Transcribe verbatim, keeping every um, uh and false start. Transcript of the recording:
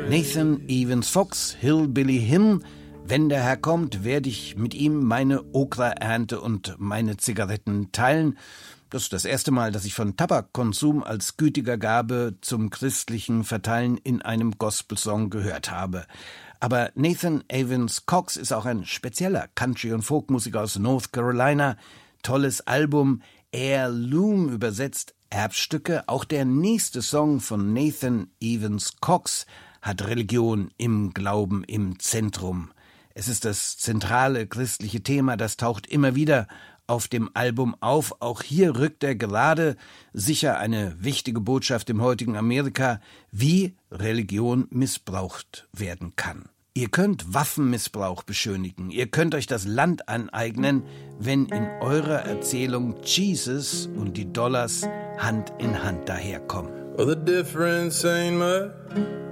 Nathan Evans Fox, Hillbilly Hymn. Wenn der Herr kommt, werde ich mit ihm meine Okraernte und meine Zigaretten teilen. Das ist das erste Mal, dass ich von Tabakkonsum als gütiger Gabe zum christlichen Verteilen in einem Gospelsong gehört habe. Aber Nathan Evans Cox ist auch ein spezieller Country- und Folkmusiker aus North Carolina. Tolles Album, Heirloom übersetzt, Erbstücke. Auch der nächste Song von Nathan Evans Cox hat Religion im Glauben im Zentrum. Es ist das zentrale christliche Thema, das taucht immer wieder auf dem Album auf. Auch hier rückt er gerade, sicher eine wichtige Botschaft im heutigen Amerika, wie Religion missbraucht werden kann. Ihr könnt Waffenmissbrauch beschönigen, ihr könnt euch das Land aneignen, wenn in eurer Erzählung Jesus und die Dollars Hand in Hand daherkommen. Well, the difference ain't much